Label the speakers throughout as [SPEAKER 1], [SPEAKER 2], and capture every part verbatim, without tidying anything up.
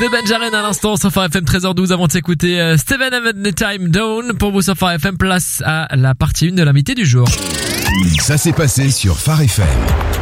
[SPEAKER 1] de Benjaren à l'instant sur Phare F M treize heures douze. Avant de s'écouter euh, Steven and the Time Down pour vous sur Phare F M. Place à la partie un de l'invité du jour.
[SPEAKER 2] Ça s'est passé sur Phare F M.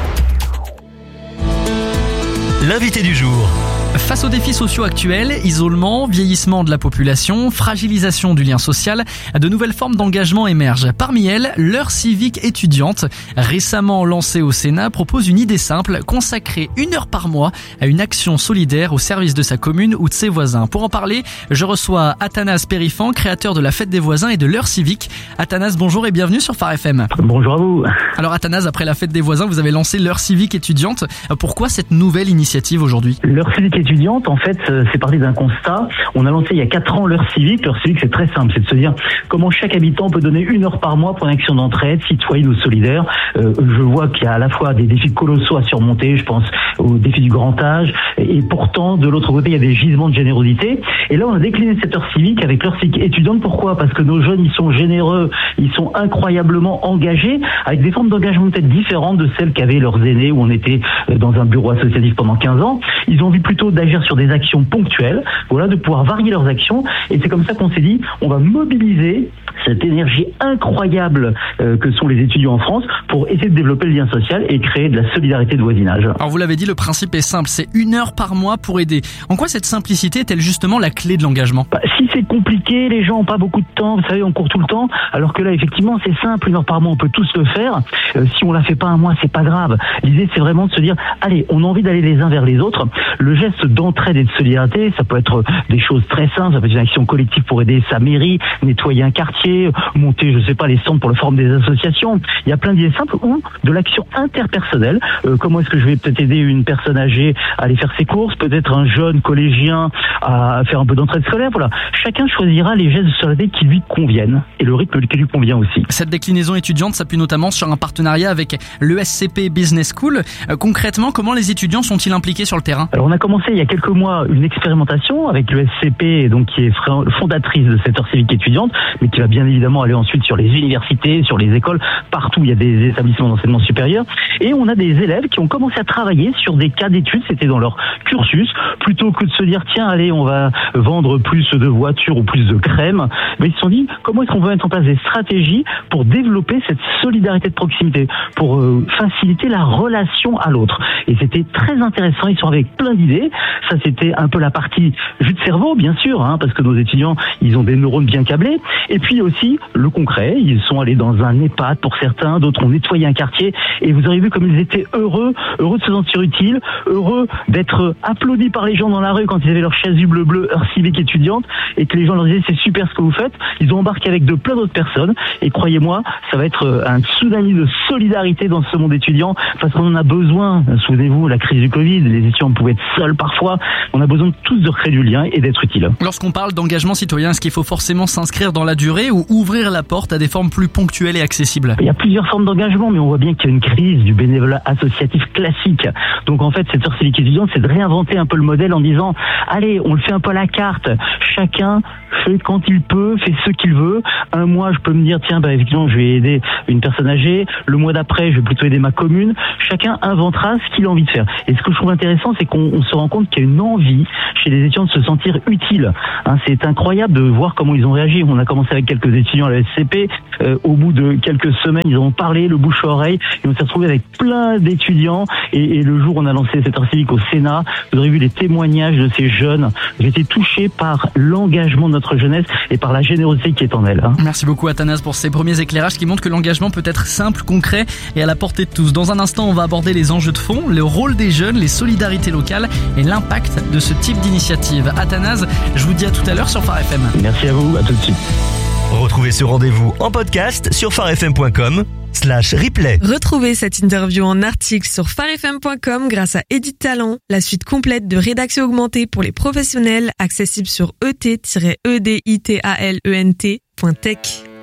[SPEAKER 3] L'invité du jour.
[SPEAKER 4] Face aux défis sociaux actuels, isolement, vieillissement de la population, fragilisation du lien social, de nouvelles formes d'engagement émergent. Parmi elles, l'heure civique étudiante, récemment lancée au Sénat, propose une idée simple, consacrer une heure par mois à une action solidaire au service de sa commune ou de ses voisins. Pour en parler, je reçois Athanas Périfan, créateur de la Fête des voisins et de l'heure civique. Athanas, bonjour et bienvenue sur Phare F M.
[SPEAKER 5] Bonjour à vous.
[SPEAKER 4] Alors Athanas, après la Fête des voisins, vous avez lancé l'heure civique étudiante. Pourquoi cette nouvelle initiative aujourd'hui ?
[SPEAKER 5] L'heure civique étudiante, en fait, c'est parti d'un constat. On a lancé il y a quatre ans l'heure civique. L'heure civique, c'est très simple. C'est de se dire comment chaque habitant peut donner une heure par mois pour une action d'entraide, citoyenne ou solidaire. Euh, je vois qu'il y a à la fois des défis colossaux à surmonter. Je pense au défi du grand âge. Et pourtant, de l'autre côté, il y a des gisements de générosité. Et là, on a décliné cette heure civique avec l'heure civique étudiante. Pourquoi ? Parce que nos jeunes, ils sont généreux. Ils sont incroyablement engagés avec des formes d'engagement peut-être différentes de celles qu'avaient leurs aînés où on était dans un bureau associatif pendant quinze ans. Ils ont envie plutôt d'agir sur des actions ponctuelles, voilà, de pouvoir varier leurs actions. Et c'est comme ça qu'on s'est dit, on va mobiliser cette énergie incroyable euh, que sont les étudiants en France pour essayer de développer le lien social et créer de la solidarité de voisinage.
[SPEAKER 4] Alors vous l'avez dit, le principe est simple, c'est une heure par mois pour aider. En quoi cette simplicité est-elle justement la clé de l'engagement ?
[SPEAKER 5] Bah, si c'est compliqué, les gens n'ont pas beaucoup de temps, vous savez, on court tout le temps, alors que là, effectivement, c'est simple, une heure par mois, on peut tous le faire. Euh, si on la fait pas un mois, c'est pas grave. L'idée, c'est vraiment de se dire, allez, on a envie d'aller les uns vers les autres. Le geste d'entraide et de solidarité, ça peut être des choses très simples, ça peut être une action collective pour aider sa mairie, nettoyer un quartier, monter, je sais pas, les centres pour le forum des associations. Il y a plein d'idées simples, ou de l'action interpersonnelle. Euh, comment est-ce que je vais peut-être aider une personne âgée à aller faire ses courses, peut-être un jeune collégien à faire un peu d'entraide scolaire, voilà. Chacun choisira les gestes de solidarité qui lui conviennent et le rythme qui lui convient aussi.
[SPEAKER 4] Cette déclinaison étudiante s'appuie notamment sur un partenariat avec l'E S C P Business School. Euh, concrètement, comment les étudiants sont-ils impliqués sur le terrain ?
[SPEAKER 5] Alors on a commencé il y a quelques mois une expérimentation avec l'E S C P, donc qui est fondatrice de cette heure civique étudiante, mais qui va bien évidemment aller ensuite sur les universités, sur les écoles, partout où il y a des établissements d'enseignement supérieur. Et on a des élèves qui ont commencé à travailler sur des cas d'études, c'était dans leur cursus, plutôt que de se dire tiens allez on va vendre plus de voitures ou plus de crème, mais ils se sont dit comment est-ce qu'on peut mettre en place des stratégies pour développer cette solidarité de proximité, pour euh, faciliter la relation à l'autre. Et c'était très intéressant, ils sont avec plein d'idées. Ça c'était un peu la partie jus de cerveau bien sûr, hein, parce que nos étudiants ils ont des neurones bien câblés. Et puis aussi le concret, ils sont allés dans un EHPAD pour certains, d'autres ont nettoyé un quartier, et vous avez vu comme ils étaient heureux, heureux de se sentir utiles, heureux d'être applaudis par les gens dans la rue quand ils avaient leur chasuble bleue heure civique étudiante, et que les gens leur disaient c'est super ce que vous faites. Ils ont embarqué avec de plein d'autres personnes, et croyez-moi, ça va être un tsunami de solidarité dans ce monde étudiant, parce qu'on en a besoin. Souvenez-vous, la crise du Covid, les étudiants pouvaient être seuls parfois, on a besoin tous de recréer du lien et d'être utiles.
[SPEAKER 4] Lorsqu'on parle d'engagement citoyen, est-ce qu'il faut forcément s'inscrire dans la durée ou ouvrir la porte à des formes plus ponctuelles et accessibles ?
[SPEAKER 5] Il y a plusieurs formes d'engagement, mais on voit bien qu'il y a une crise du bénévolat associatif classique. Donc en fait, cette heure civique étudiante, c'est de réinventer un peu le modèle en disant allez, on le fait un peu à la carte. Chacun fait quand il peut, fait ce qu'il veut. Un mois, je peux me dire tiens, bah effectivement, je vais aider une personne âgée. Le mois d'après, je vais plutôt aider ma commune. Chacun inventera ce qu'il a envie de faire. Et ce que je trouve intéressant, c'est qu'on on se rend compte qu'il y a une envie chez les étudiants de se sentir utile. Hein, c'est incroyable de voir comment ils ont réagi. On a commencé avec quelques étudiants à l'E S C P. Euh, au bout de quelques semaines, ils ont parlé le bouche à oreille et on s'est retrouvé avec plein d'étudiants. Et, et le jour où on a lancé cette heure civique au Sénat, vous aurez vu les témoignages de ces jeunes. J'ai été touché par l'engagement de notre jeunesse et par la générosité qui est en elle. Hein.
[SPEAKER 4] Merci beaucoup Athanas pour ces premiers éclairages qui montrent que l'engagement peut être simple, concret et à la portée de tous. Dans un instant, on va aborder les enjeux de fond, le rôle des jeunes, les solidarités locales et l'impact de ce type d'initiative. Athanas, je vous dis à tout à l'heure sur Phare F M.
[SPEAKER 5] Merci à vous, à tout de suite.
[SPEAKER 3] Retrouvez ce rendez-vous en podcast sur pharefm point com slash replay.
[SPEAKER 6] Retrouvez cette interview en article sur pharefm point com grâce à Edit Talent, la suite complète de rédaction augmentée pour les professionnels, accessible sur e t tiret e d i t a l e n t point tech.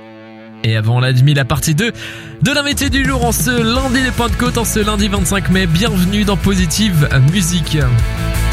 [SPEAKER 1] Et avant la demi, la partie deux de l'invité du jour en ce lundi des Pentecôtes, en ce lundi vingt-cinq mai. Bienvenue dans Positive Musique.